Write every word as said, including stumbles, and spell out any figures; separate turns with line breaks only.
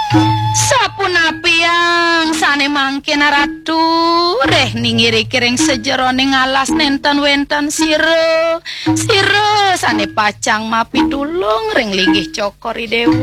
Sapunapi yang sane mangkin ratu reh ningiri kiring sejeroning alas nenten wenten sira sira sane pacang mapi tulung ring linggih cokori dewa.